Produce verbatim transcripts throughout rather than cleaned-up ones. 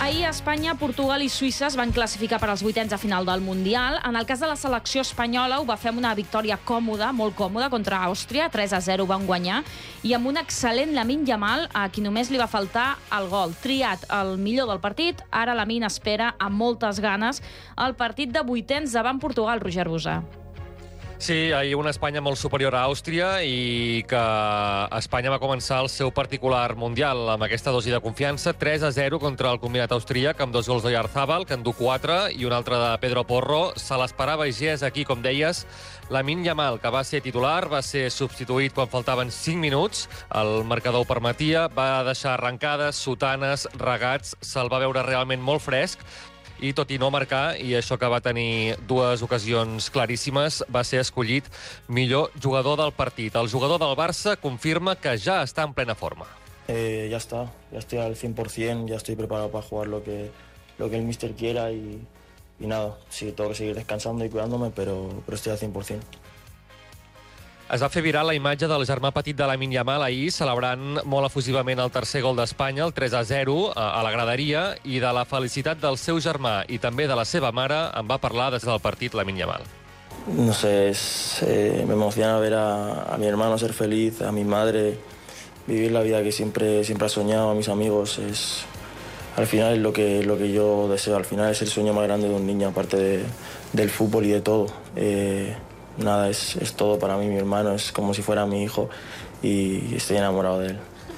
Ahir Espanya, Portugal i Suïssa es van classificar per als vuitens de final del Mundial. En el cas de la selecció espanyola ho va fer amb una victòria còmoda, molt còmoda, contra Àustria. tres a zero van guanyar. I amb un excel·lent Lamine Yamal, a qui només li va faltar el gol. Triat el millor del partit, ara Lamine espera amb moltes ganes el partit de vuitens davant Portugal, Roger Busa. Sí, ahir una Espanya molt superior a Àustria i que Espanya va començar el seu particular mundial amb aquesta dosi de confiança. tres a zero contra el combinat austríac amb dos gols d'Oyarzabal, que en du quatre, i un altre de Pedro Porro. Se l'esperava i ja és aquí, com deies, Lamine Yamal, que va ser titular, va ser substituït quan faltaven cinc minuts. El marcador ho permetia, va deixar arrencades, sotanes, regats, se'l va veure realment molt fresc. I tot i no marcar, i això que va tenir dues ocasions claríssimes, va ser escollit millor jugador del partit. El jugador del Barça confirma que ja està en plena forma. Eh, ya está, ya estoy al cien por cien, ya estoy preparado para jugar lo que, lo que el míster quiera y, y nada, sí, tengo que seguir descansando y cuidándome, pero, pero estoy al cien por cien. Es va fer viral la imatge del germà petit de Lamine Yamal ahir, celebrant molt efusivament el tercer gol d'Espanya, el tres a zero, a la graderia, i de la felicitat del seu germà i també de la seva mare en va parlar des del partit Lamine Yamal. No sé, es, eh, me emociona ver a, a mi hermano ser feliz, a mi madre vivir la vida que siempre, siempre ha soñado, a mis amigos. Es, al final es lo que, lo que yo deseo, al final es el sueño más grande de un niño, aparte de, del fútbol y de todo. Eh, Nada, es, es todo para mí, mi hermano, es como si fuera mi hijo y estoy enamorado de él.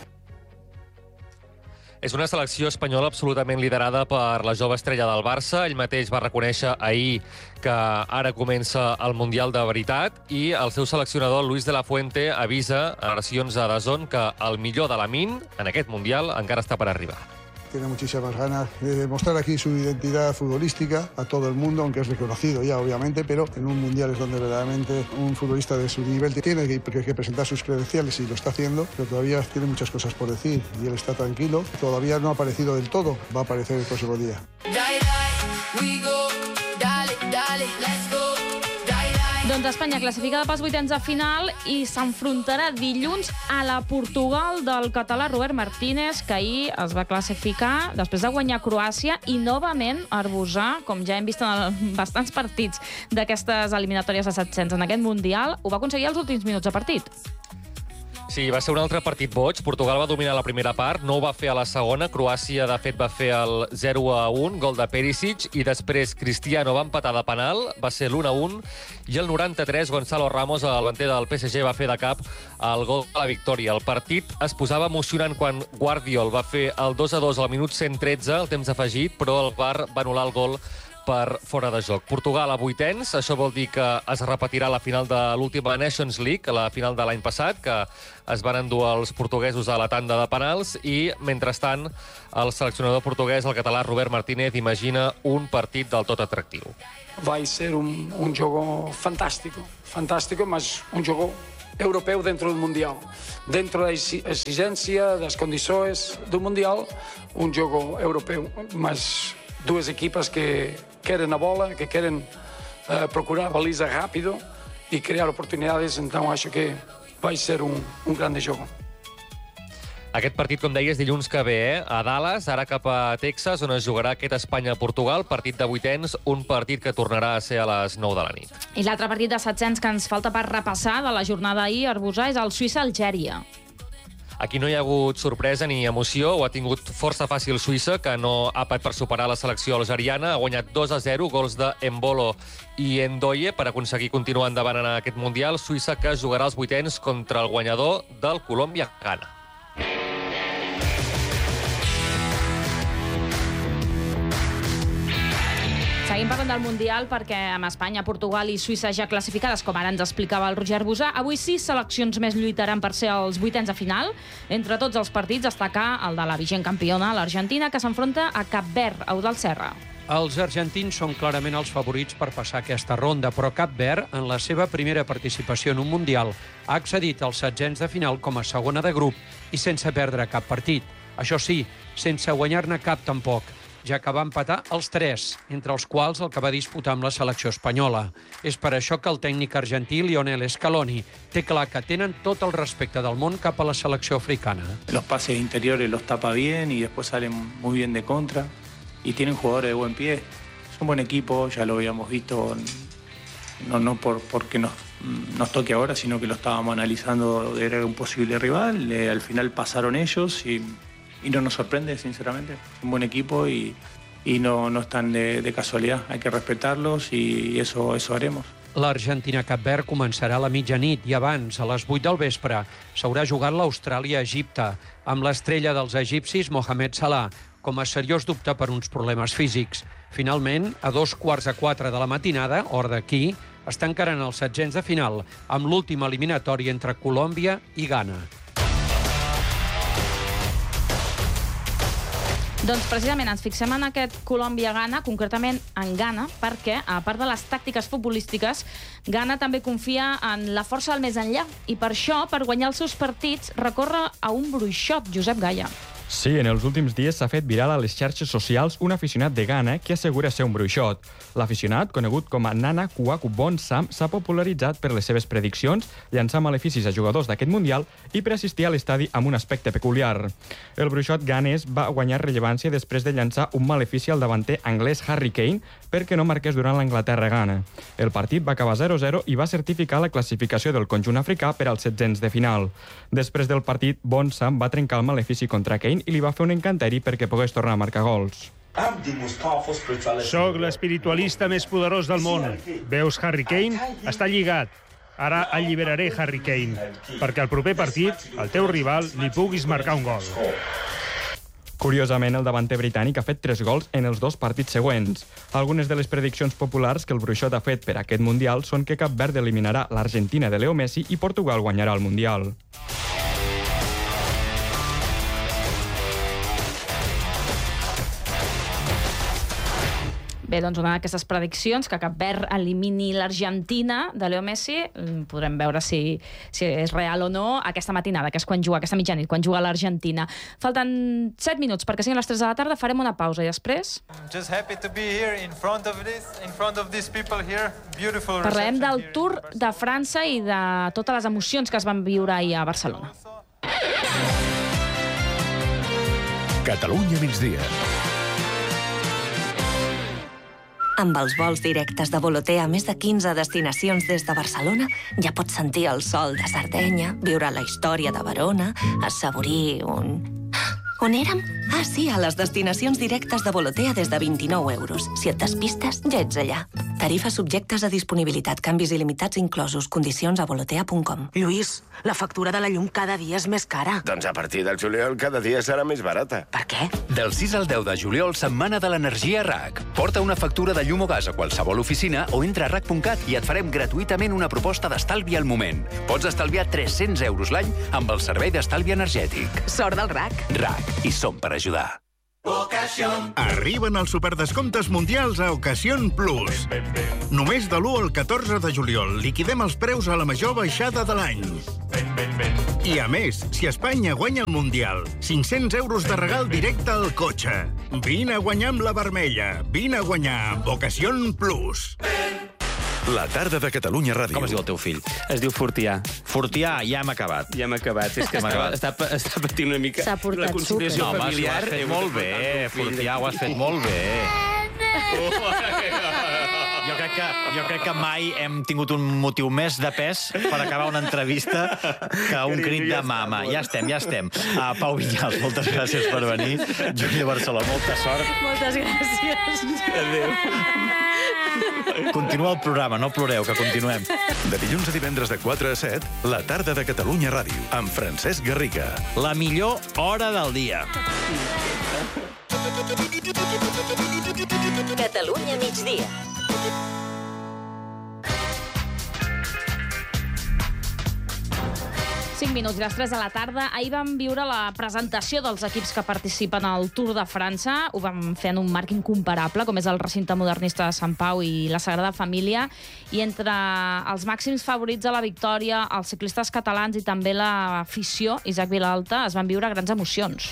És una selecció espanyola absolutament liderada per la jove estrella del Barça. Ell mateix va reconèixer ahir que ara comença el Mundial de veritat i el seu seleccionador, Luis de la Fuente, avisa a versions a D A Z N que el millor de Lamine en aquest Mundial encara està per arribar. Tiene muchísimas ganas de demostrar aquí su identidad futbolística a todo el mundo, aunque es reconocido ya, obviamente, pero en un mundial es donde verdaderamente un futbolista de su nivel tiene que, que presentar sus credenciales y lo está haciendo, pero todavía tiene muchas cosas por decir y él está tranquilo. Todavía no ha aparecido del todo, va a aparecer el próximo día. Dale, dale, we go. Dale, dale, let's go. Doncs Espanya classificada pels vuitens de final i s'enfrontarà dilluns a la Portugal del català Robert Martínez, que ahir es va classificar després de guanyar Croàcia i novament Arbusà, com ja hem vist en bastants partits d'aquestes eliminatòries de set-cents en aquest Mundial, ho va aconseguir als últims minuts de partit. Sí, va ser un altre partit boig. Portugal va dominar la primera part, no ho va fer a la segona. Croàcia, de fet, va fer el zero a un, gol de Perisic, i després Cristiano va empatar de penal, va ser l'u a un, i el noranta-tres Gonzalo Ramos, el davanter del P S G, va fer de cap el gol de la victòria. El partit es posava emocionant quan Guardiol va fer el dos a dos al minut cent tretze, el temps afegit, però el V A R va anul·lar el gol per fora de joc. Portugal a vuitens, això vol dir que es repetirà la final de l'última Nations League, la final de l'any passat, que es van endur els portuguesos a la tanda de penals, i, mentrestant, el seleccionador portuguès, el català Robert Martínez, imagina un partit del tot atractiu. Vai ser un, un jogo fantástico, fantástico, mas un jogo europeu dentro do Mundial. Dentro da exigência, das condições do Mundial, um jogo europeu, mas duas equipas que querem a bola, que querem uh, procurar baliza rápido e criar oportunidades, então acho que vai ser un, un grande jogo. Aquest partit, com deies, dilluns que ve, eh? A Dallas, ara cap a Texas, on es jugarà aquest Espanya-Portugal, partit de vuitens, un partit que tornarà a ser a les nou de la nit. I l'altre partit de set-cents que ens falta per repassar de la jornada ahir, Arbusà, és el Suïssa-Algèria. Aquí no hi ha hagut sorpresa ni emoció, ho ha tingut força fàcil Suïssa, que no ha patit per superar la selecció algeriana, ha guanyat dos a zero, gols de Embolo i Ndoye per aconseguir continuar endavant en aquest Mundial. Suïssa que jugarà els vuitens contra el guanyador del Colòmbia-Ghana. Seguim parlant del Mundial perquè amb Espanya, Portugal i Suïssa ja classificades, com ara ens explicava el Roger Busa, avui sis seleccions més lluitaran per ser els vuitens de final. Entre tots els partits destacar el de la vigent campiona, l'Argentina, que s'enfronta a Cap Verd, Eudald Serra. Els argentins són clarament els favorits per passar aquesta ronda, però Cap Verd, en la seva primera participació en un Mundial, ha accedit als setzents de final com a segona de grup i sense perdre cap partit. Això sí, sense guanyar-ne cap tampoc, ja que va empatar els tres, entre els quals el que va disputar amb la selecció espanyola. És per això que el tècnic argentí Lionel Scaloni té clar que tenen tot el respecte del món cap a la selecció africana. Los pases interiores los tapa bien y después salen muy bien de contra. y tienen jugadores de buen pie. Es un buen equipo, ya lo habíamos visto, no, no por, porque nos, nos toque ahora, sino que lo estábamos analizando, era un posible rival. Eh, al final pasaron ellos y, y no nos sorprende, sinceramente. Es un buen equipo y, y no, no están de, de casualidad. Hay que respetarlos y eso, eso haremos. L'Argentina-Cap Verd començarà a la mitjanit i abans, a les vuit del vespre, s'haurà jugat l'Austràlia-Egipte, amb l'estrella dels egipcis Mohamed Salah, com a seriós dubte per uns problemes físics. Finalment, a dos quarts a quatre de la matinada, hora d'aquí, es tancaran els setzents de final amb l'última eliminatòria entre Colòmbia i Ghana. Doncs precisament ens fixem en aquest Colòmbia-Ghana, concretament en Ghana, perquè, a part de les tàctiques futbolístiques, Ghana també confia en la força del més enllà i per això, per guanyar els seus partits, recorre a un bruixot, Josep Gaia. Sí, en els últims dies s'ha fet viral a les xarxes socials un aficionat de Ghana que assegura ser un bruixot. L'aficionat, conegut com a Nana Kwaku Bonsam, s'ha popularitzat per les seves prediccions, llançar maleficis a jugadors d'aquest Mundial i per assistir a l'estadi amb un aspecte peculiar. El bruixot ghanès va guanyar rellevància després de llançar un malefici al davanter anglès Harry Kane perquè no marqués durant l'Anglaterra-Ghana. El partit va acabar zero a zero i va certificar la classificació del conjunt africà per als setzents de final. Després del partit, Bonsam va trencar el malefici contra Kane i li va fer un encanteri perquè pogués tornar a marcar gols. Soc l'espiritualista més poderós del món. Veus Harry Kane? Està lligat. Ara alliberaré Harry Kane, perquè al proper partit, al teu rival, li puguis marcar un gol. Curiosament, el davanter britànic ha fet tres gols en els dos partits següents. Algunes de les prediccions populars que el bruixot ha fet per aquest Mundial són que Cap Verd eliminarà l'Argentina de Leo Messi i Portugal guanyarà el Mundial. Bé, doncs una d'aquestes prediccions, que Cap Verd elimini l'Argentina de Leo Messi, podrem veure si, si és real o no aquesta matinada, que és quan juga, aquesta mitjanit, quan juga l'Argentina. Falten set minuts perquè siguin les tres de la tarda, farem una pausa i després parlarem del Tour de França i de totes les emocions que es van viure ahir a Barcelona. Catalunya migdia. Amb els vols directes de Volotea a més de quinze destinacions des de Barcelona, ja pots sentir el sol de Sardenya, viure la història de Verona, assaborir un... On érem? Ah, sí, a les destinacions directes de Volotea des de vint-i-nou euros. Si et despistes, ja ets allà. Tarifes subjectes a disponibilitat, canvis il·limitats inclosos, condicions a volotea punt com. Lluís, la factura de la llum cada dia és més cara. Doncs a partir del juliol cada dia serà més barata. Per què? Del sis al deu de juliol, setmana de l'energia R A C. Porta una factura de llum o gas a qualsevol oficina o entra a R A C punt cat i et farem gratuïtament una proposta d'estalvi al moment. Pots estalviar tres-cents euros l'any amb el servei d'estalvi energètic. Sort del R A C. R A C. I som per ajudar. Arriben els superdescomptes mundials a Ocasión Plus. Només de l'u al catorze de juliol liquidem els preus a la major baixada de l'any. I a més, si Espanya guanya el Mundial, cinc-cents euros de regal directe al cotxe. Vine a guanyar amb la vermella. Vine a guanyar amb Ocasión Plus. La tarda de Catalunya Ràdio. Com es diu el teu fill? Es diu Fortià. Fortià, ja hem acabat. Ja hem acabat. És que està, està, està patint una mica S'ha portat la conciliació super. familiar. No, ho has fet molt bé, Fortià, ho has fet molt bé. Jo crec, que, jo crec que mai hem tingut un motiu més de pes per acabar una entrevista que un crit de mama. Ja estem, ja estem. Uh, Pau Vinyals, moltes gràcies per venir. Júlia Barceló, molta sort. Moltes gràcies. Adéu. Continua el programa, no ploreu, que continuem. De dilluns a divendres de quatre a set, la tarda de Catalunya Ràdio, amb Francesc Garriga. La millor hora del dia. Catalunya migdia. cinc minuts, les tres de la tarda. Ahir vam viure la presentació dels equips que participen al Tour de França. Ho vam fer en un marc incomparable, com és el recinte modernista de Sant Pau i la Sagrada Família. I entre els màxims favorits a la victòria, els ciclistes catalans i també l'afició, Isaac Vilalta, es van viure grans emocions.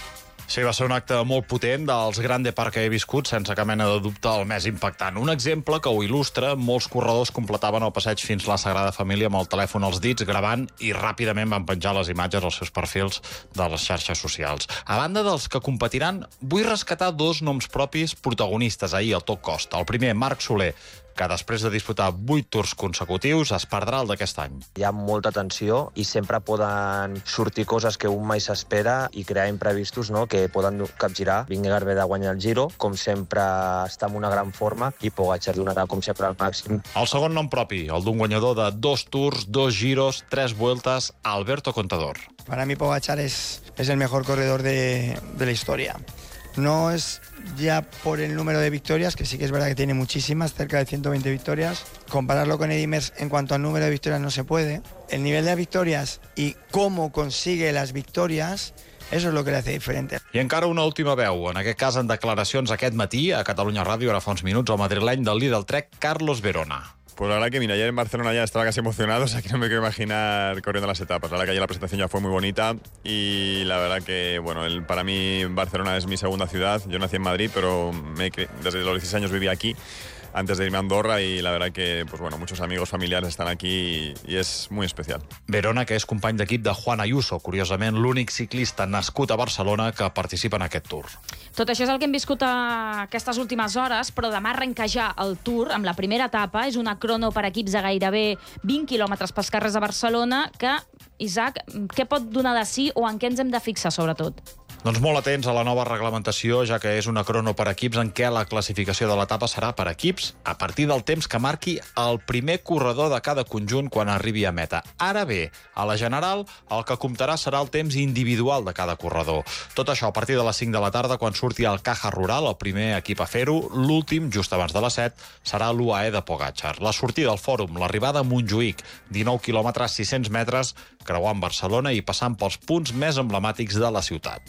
Sí, va ser un acte molt potent dels Grande Parc que he viscut, sense cap mena de dubte el més impactant. Un exemple que ho il·lustra, molts corredors completaven el passeig fins la Sagrada Família amb el telèfon als dits, gravant, i ràpidament van penjar les imatges als seus perfils de les xarxes socials. A banda dels que competiran, vull rescatar dos noms propis protagonistes ahir al tot cost. El primer, Marc Soler, que després de disputar vuit tours consecutius es perdrà el d'aquest any. Hi ha molta tensió i sempre poden sortir coses que un mai s'espera i crear imprevistos, no?, que poden capgirar. Vingegaard ve de guanyar el Giro, com sempre està en una gran forma, i Pogačar donarà com sempre al màxim. El segon nom propi, el d'un guanyador de dos tours, dos giros, tres vueltas, Alberto Contador. Para mí Pogačar es, es el mejor corredor de, de la historia. No es ya por el número de victorias, que sí que es verdad que tiene muchísimas, cerca de ciento veinte victorias. Compararlo con Eddy Merckx en cuanto al número de victorias no se puede. El nivel de victorias y cómo consigue las victorias, eso es lo que le hace diferente. I encara una última veu, en aquest cas en declaracions aquest matí a Catalunya Ràdio, ara fa uns minuts, el madrileny del líder del Trek, Carlos Verona. Pues la verdad que, mira, ayer en Barcelona ya estaba casi emocionado, o sea que no me quiero imaginar corriendo las etapas. La verdad que ayer la presentación ya fue muy bonita y la verdad que, bueno, el, para mí Barcelona es mi segunda ciudad. Yo nací en Madrid, pero me, desde los dieciséis años viví aquí, antes de irme a Andorra, y la verdad que, pues bueno, muchos amigos familiares están aquí y, y es muy especial. Verona, que és company d'equip de Juan Ayuso, curiosament l'únic ciclista nascut a Barcelona que participa en aquest Tour. Tot això és el que hem viscut a aquestes últimes hores, però demà arrenca ja el Tour amb la primera etapa. És una crono per equips de gairebé vint quilòmetres pels carrers de Barcelona que, Isaac, què pot donar de sí o en què ens hem de fixar, sobretot? Doncs molt atents a la nova reglamentació, ja que és una crono per equips en què la classificació de l'etapa serà per equips a partir del temps que marqui el primer corredor de cada conjunt quan arribi a meta. Ara bé, a la general, el que comptarà serà el temps individual de cada corredor. Tot això a partir de les cinc de la tarda, quan surti el Caja Rural, el primer equip a fer-ho. L'últim, just abans de les set, serà l'U A E de Pogačar. La sortida al Fòrum, l'arribada a Montjuïc, dinou quilòmetres, sis-cents metres, creuant Barcelona i passant pels punts més emblemàtics de la ciutat.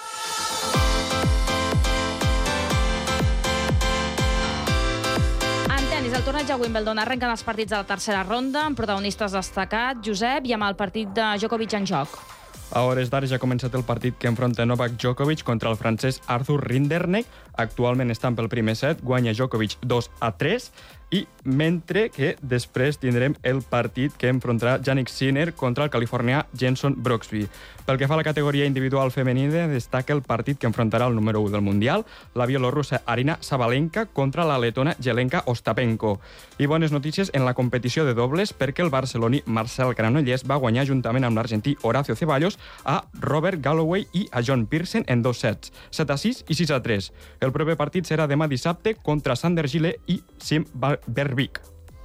El torneig a Wimbledon arrenquen els partits de la tercera ronda amb protagonistes destacats, Josep, i amb el partit de Djokovic en joc. A hores d'ara ja ha començat el partit que enfronta Novak Djokovic contra el francès Arthur Rinderknech. Actualment estan pel primer set, guanya Djokovic dos a tres, i mentre que després tindrem el partit que enfrontarà Jannik Sinner contra el californià Jenson Brooksby. Pel que fa a la categoria individual femenina, destaca el partit que enfrontarà el número u del Mundial, la bielorussa Arina Sabalenka contra la letona Jelenka Ostapenko. I bones notícies en la competició de dobles, perquè el barceloní Marcel Granollers va guanyar juntament amb l'argentí Horacio Ceballos a Robert Galloway i a John Pearson en dos sets, set a sis i sis a tres. El proper partit serà demà dissabte contra Sander Gile i Sim Verbeek.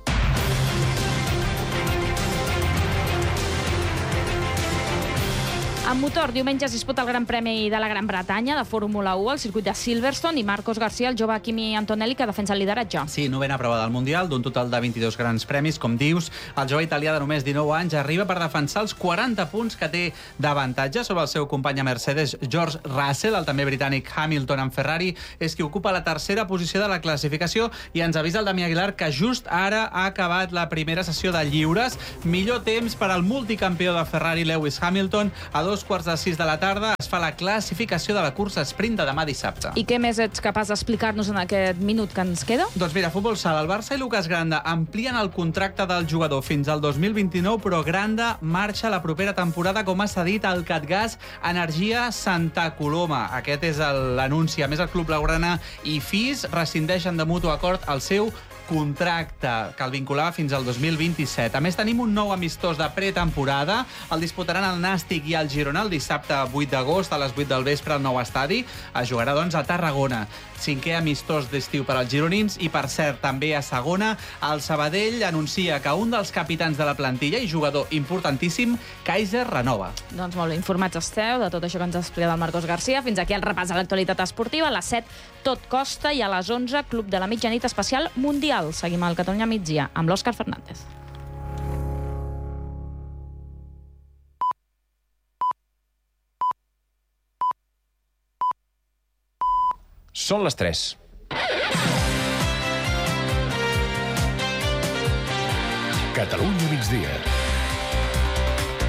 En motor, diumenge es disputa el Gran Premi de la Gran Bretanya de Fórmula u al circuit de Silverstone i Marcos García, el jove Kimi Antonelli, que defensa el lideratge. Sí, novena prova del Mundial, d'un total de vint-i-dos grans premis, com dius. El jove italià de només dinou anys arriba per defensar els quaranta punts que té d'avantatge sobre el seu company a Mercedes, George Russell. El també britànic Hamilton en Ferrari és qui ocupa la tercera posició de la classificació, i ens avisa el Damià Aguilar que just ara ha acabat la primera sessió de lliures. Millor temps per al multicampió de Ferrari, Lewis Hamilton. A dos quarts de sis de la tarda es fa la classificació de la cursa sprint de demà dissabte. I què més ets capaç d'explicar-nos en aquest minut que ens queda? Doncs mira, futbol sala. El Barça i Lucas Granda amplien el contracte del jugador fins al dos mil vint-i-nou, però Granda marxa la propera temporada com ha cedit al Catgas Energia Santa Coloma. Aquest és l'anunci. A més, el club blaugrana i F I S rescindeixen de mutu acord el seu contracte, que el vinculava fins al dos mil vint-i-set. A més, tenim un nou amistós de pretemporada. El disputaran el Nàstic i el Girona el dissabte vuit d'agost a les vuit del vespre al nou estadi. Es jugarà, doncs, a Tarragona. Cinquè amistós d'estiu per als gironins i, per cert, també a segona, el Sabadell anuncia que un dels capitans de la plantilla i jugador importantíssim, Kaiser, renova. Doncs molt bé, informats esteu de tot això que ens ha explicat el Marcos García. Fins aquí el repàs de l'actualitat esportiva. A les set, Tot Costa, i a les onze, Club de la Mitjanit especial Mundial. Seguim al Catalunya Migdia amb l'Òscar Fernández. Són les tres. Catalunya migdia.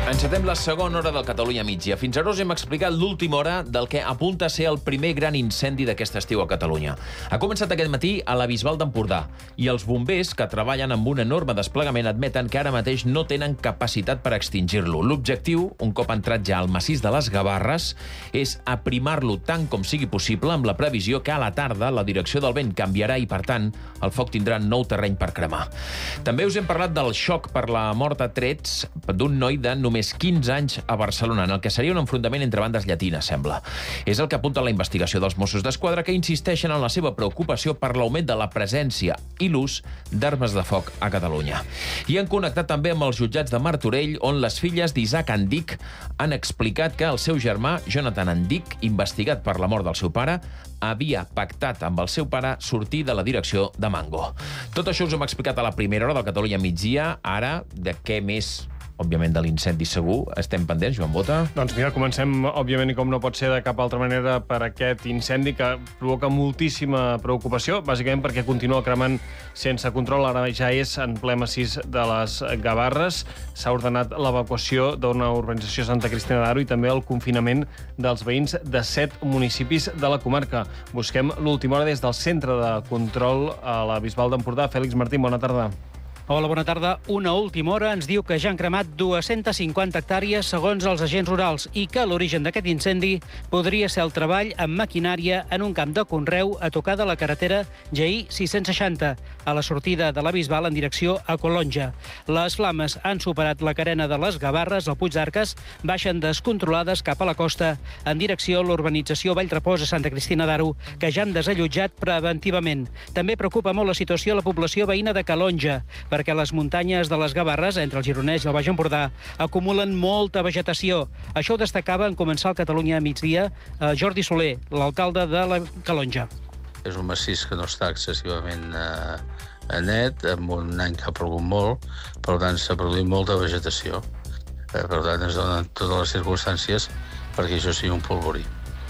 Encetem la segona hora del Catalunya Migdia. Fins ara us hem explicat l'última hora del que apunta a ser el primer gran incendi d'aquest estiu a Catalunya. Ha començat aquest matí a la Bisbal d'Empordà i els bombers, que treballen amb un enorme desplegament, admeten que ara mateix no tenen capacitat per extingir-lo. L'objectiu, un cop entrat ja al massís de les Gavarres, és aprimar-lo tant com sigui possible, amb la previsió que a la tarda la direcció del vent canviarà i, per tant, el foc tindrà nou terreny per cremar. També us hem parlat del xoc per la mort a trets d'un noi de només quinze anys a Barcelona, en el que seria un enfrontament entre bandes llatines, sembla. És el que apunta la investigació dels Mossos d'Esquadra, que insisteixen en la seva preocupació per l'augment de la presència i l'ús d'armes de foc a Catalunya. I han connectat també amb els jutjats de Martorell, on les filles d'Isaac Andic han explicat que el seu germà, Jonathan Andic, investigat per la mort del seu pare, havia pactat amb el seu pare sortir de la direcció de Mango. Tot això us hem explicat a la primera hora del Catalunya Migdia. Ara, de què més? Òbviament, de l'incendi segur. Estem pendents, Joan Bota? Doncs mira, comencem, òbviament, i com no pot ser de cap altra manera, per aquest incendi que provoca moltíssima preocupació, bàsicament perquè continua cremant sense control. Ara ja és en ple massís de les Gavarres. S'ha ordenat l'evacuació d'una urbanització Santa Cristina d'Aro i també el confinament dels veïns de set municipis de la comarca. Busquem l'última hora des del centre de control a la Bisbal d'Empordà. Fèlix Martín, bona tarda. Hola, bona tarda. Una última hora ens diu que ja han cremat dues-centes cinquanta hectàrees segons els agents rurals i que l'origen d'aquest incendi podria ser el treball amb maquinària en un camp de conreu a tocar de la carretera G I sis-cents seixanta, a la sortida de la Bisbal en direcció a Colonja. Les flames han superat la carena de les Gavarres, al Puig d'Arques, baixen descontrolades cap a la costa en direcció a l'urbanització Vallrepòs a Santa Cristina d'Aro, que ja han desallotjat preventivament. També preocupa molt la situació a la població veïna de Calonja, perquè les muntanyes de les Gavarres, entre el Gironès i el Baix Empordà, acumulen molta vegetació. Això ho destacava en començar el Catalunya a migdia Jordi Soler, l'alcalde de la Calonja. És un massís que no està excessivament eh, net, amb un any que ha plogut molt, per tant s'ha produït molta vegetació. Eh, per tant, es donen totes les circumstàncies perquè això sigui un polvorí.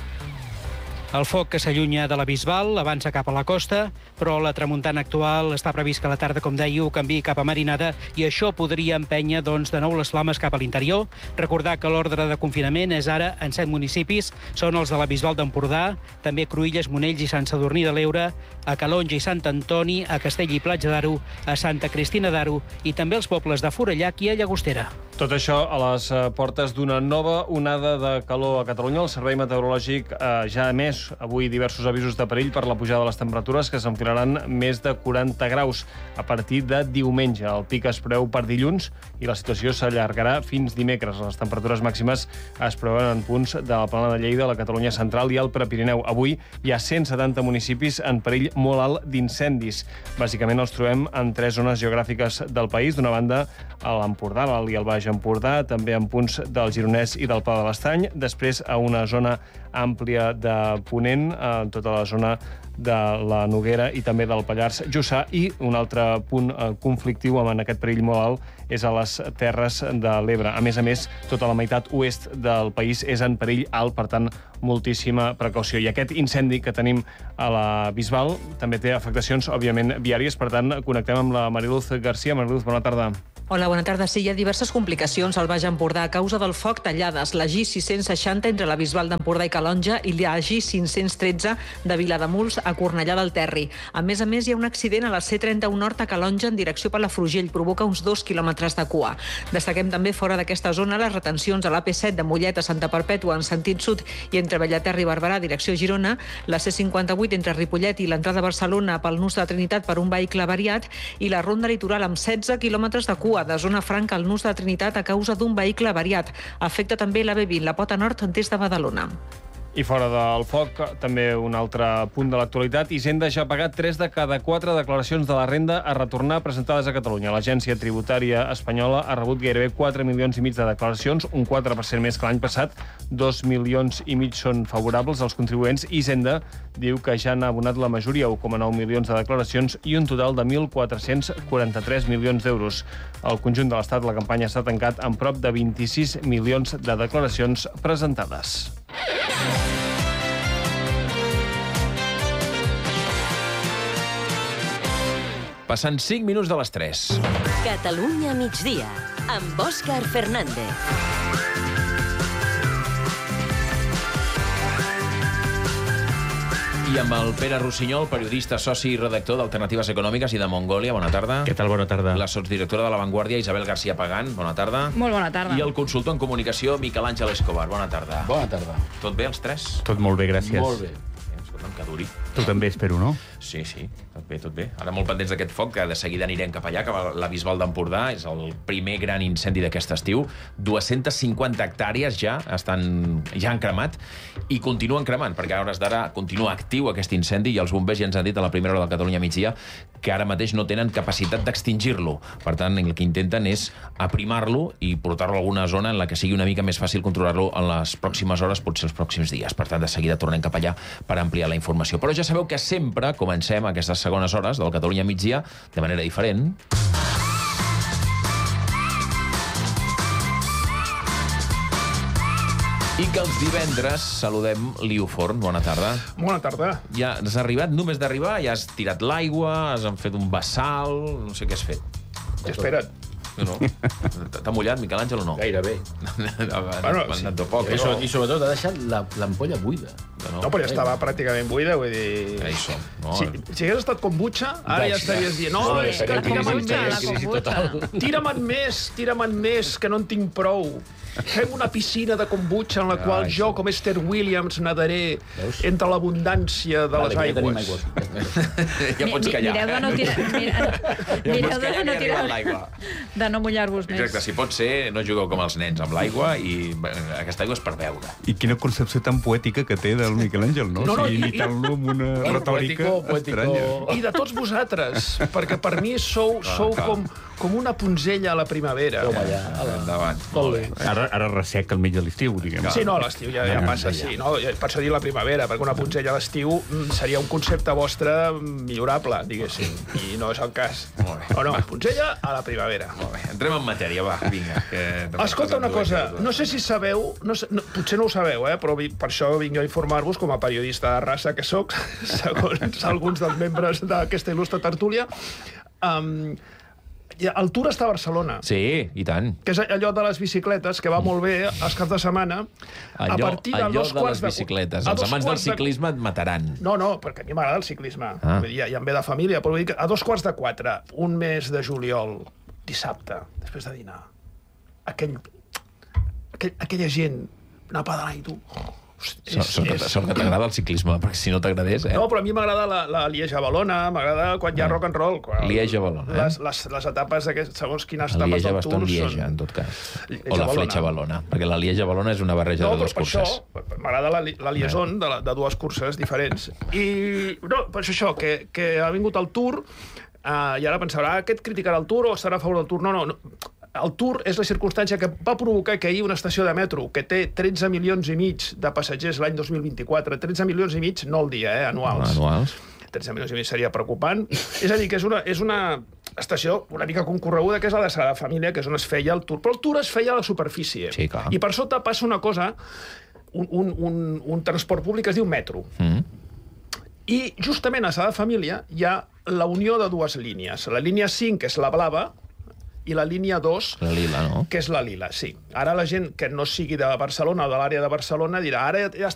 El foc que s'allunya de la Bisbal avança cap a la costa, però la tramuntana actual està previst que a la tarda, com deia, ho canviï cap a marinada i això podria empènyer doncs, de nou les flames cap a l'interior. Recordar que l'ordre de confinament és ara en set municipis, són els de la Bisbal d'Empordà, també Cruïlles, Monells i Sant Sadurní de l'Eure, a Calonja i Sant Antoni, a Castell i Platja d'Aro, a Santa Cristina d'Aro i també els pobles de Forallac i a Llagostera. Tot això a les portes d'una nova onada de calor a Catalunya. El Servei Meteorològic eh, ja ha emès avui diversos avisos de perill per la pujada de les temperatures, que s'enfilaran més de quaranta graus a partir de diumenge. El pic es preveu per dilluns i la situació s'allargarà fins dimecres. Les temperatures màximes es preveuen en punts de la Plana de Lleida, la Catalunya Central i el Prepirineu. Avui hi ha cent setanta municipis en perill molt alt d'incendis. Bàsicament els trobem en tres zones geogràfiques del país. D'una banda, a l'Empordà, l'Alt i el Baix Empordà, també en punts del Gironès i del Pla de l'Estany. Després, a una zona àmplia de Ponent, en tota la zona de la Noguera i també del Pallars Jussà, i un altre punt conflictiu amb aquest perill molt alt és a les Terres de l'Ebre. A més a més, tota la meitat oest del país és en perill alt, per tant, moltíssima precaució. I aquest incendi que tenim a la Bisbal també té afectacions, òbviament, viàries. Per tant, connectem amb la Mariluz García. Mariluz, bona tarda. Hola, bona tarda. Sí, hi ha diverses complicacions al Baix Empordà a causa del foc tallades. La G sis-cents seixanta entre la Bisbal d'Empordà i Calonja i la G cinc-cents tretze de Vilademuls a Cornellà del Terri. A més a més, hi ha un accident a la C trenta-u Nord a Calonja en direcció Palafrugell. Provoca uns dos quilòmetres de cua. Destaquem també fora d'aquesta zona les retencions a l'A P set de Mollet a Santa Perpètua en sentit sud i entre Bellaterra i Barberà, direcció Girona, la C cinquanta-vuit entre Ripollet i l'entrada a Barcelona pel nus de Trinitat per un vehicle avariat i la ronda litoral amb setze quilòmetres de cua de zona franca al nus de Trinitat a causa d'un vehicle avariat. Afecta també l'A B vint, la Pota Nord, des de Badalona. I fora del foc, també un altre punt de l'actualitat. Hisenda ja ha pagat tres de cada quatre declaracions de la renda a retornar presentades a Catalunya. L'Agència Tributària Espanyola ha rebut gairebé quatre milions i mig de declaracions, un quatre per cent més que l'any passat. dos milions i mig són favorables als contribuents. Hisenda diu que ja n'ha abonat la majoria, un coma nou milions de declaracions i un total de mil quatre-cents quaranta-tres milions d'euros. Al conjunt de l'Estat, la campanya s'ha tancat amb prop de vint-i-sis milions de declaracions presentades. Passant cinc minuts de les tres. Catalunya migdia. amb Òscar Fernández. I amb el Pere Rossinyol, periodista, soci i redactor d'Alternatives Econòmiques i de Mongòlia. Bona tarda. Què tal? Bona tarda. La sotsdirectora de La Vanguardia, Isabel García Pagán. Bona tarda. Molt bona tarda. I el consultor en comunicació, Miquel Àngel Escobar. Bona tarda. Bona tarda. Tot bé, els tres? Tot molt bé, gràcies. Molt bé. Escolta'm, que duri. Tu també, espero, no? Sí, sí, tot bé, tot bé. Ara molt pendents d'aquest foc, que de seguida anirem cap allà, que la Bisbal d'Empordà és el primer gran incendi d'aquest estiu. dues-centes cinquanta hectàrees ja estan ja han cremat i continuen cremant, perquè a hores d'ara continua actiu aquest incendi i els bombers ja ens han dit a la primera hora del Catalunya migdia que ara mateix no tenen capacitat d'extingir-lo. Per tant, el que intenten és aprimar-lo i portar-lo a alguna zona en la que sigui una mica més fàcil controlar-lo en les pròximes hores, potser els pròxims dies. Per tant, de seguida tornem cap allà per ampliar la informació. Però ja sabeu que sempre comencem aquestes segones hores del Catalunya migdia de manera diferent. I que els divendres saludem Liu Forn. Bona tarda. Bona tarda. Ja has arribat, només d'arribar, ja has tirat l'aigua, has fet un bassal, no sé què has fet. Espera't. No, no. T'ha mullat, Miquel Àngel, o no? Gairebé. Bueno, sí. sí. Poc, I, so, I sobretot ha deixat l'ampolla buida. No, no, però ja estava pràcticament buida, vull dir... Això, no? Si, si hagués estat kombucha, ara ja estaries dient no, és que tira'm en més, tira'm en més, tira'm en més, que no en tinc prou. Fem una piscina de kombucha en la qual Ai, jo, com Esther Williams, nadaré entre l'abundància de les aigües. Ja pots callar. Mireu de no tirar... Mireu de no tirar... De no mullar-vos més. Exacte, si pot ser, no jugueu com els nens amb l'aigua i aquesta aigua és per beure. I quina concepció tan poètica que té del Miquel Àngel, no? No, no, si imitant-lo amb una retòrica estranya. I de tots vosaltres, perquè per mi sou, sou com, com una punzella a la primavera. Endavant. Molt bé. Ara, ara resseca al mig de l'estiu, diguem. Sí, no, l'estiu ja, ja passa, sí. No? Per això dir la primavera, perquè una punzella a l'estiu seria un concepte vostre millorable, diguéssim, i no és el cas. O no, punzella a la primavera. Molt bé, entrem en matèria, va, vinga. Que escolta una cosa, no sé si sabeu, no sé, no, potser no ho sabeu, eh, però vi, per això vinc jo a informar-vos com a periodista de raça que sóc, segons alguns dels membres d'aquesta il·lustre tertúlia. Um, el Tour està a Barcelona. Sí, i tant. Que és allò de les bicicletes, que va molt bé els caps de setmana. Allò, a partir de allò dos de quarts les bicicletes. De, els amants del de... ciclisme et mataran. No, no, perquè a mi m'agrada el ciclisme. Ah. Vull dir, ja, ja em ve de família, però vull dir que a dos quarts de quatre, un mes de juliol, dissabte, després de dinar, aquell, aquell, aquella gent anar a pedalar i tu... Sort, sort, és... sort que t'agrada el ciclisme, perquè si no t'agradés... Eh? No, però a mi m'agrada la, la Lieja-Valona, m'agrada quan hi ha rock and roll. Lieja-Valona, eh? Les, les, les etapes, aquest, segons quines el etapes Lieja del Tour... El Lieja bastant Lieja, en tot cas. O la Fletxa-Valona, perquè la Lieja-Valona és una barreja no, de dues curses. No, però m'agrada la, la liaison de, la, de dues curses diferents. I, no, per això, que, que ha vingut el Tour, uh, i ara pensarà, ah, aquest criticarà el Tour o estarà a favor del Tour? No, no, no. El Tour és la circumstància que va provocar que ahir una estació de metro, que té tretze milions i mig de passatgers l'any dos mil vint-i-quatre, tretze milions i mig, no al dia, eh, anuals. Anuals. tretze milions i mig seria preocupant. És a dir, que és una, és una estació una mica concorreguda, que és la de Sagrada Família, que és on es feia el Tour. Però el Tour es feia a la superfície. Sí, clar. I per sota passa una cosa, un, un, un, un transport públic que es diu metro. Mm. I justament a Sagrada Família hi ha la unió de dues línies. La línia cinc, que és la blava, i la línia dos, la lila, no? Que és la lila, sí. Ara la gent que no sigui de Barcelona o de l'àrea de Barcelona dirà, ara ja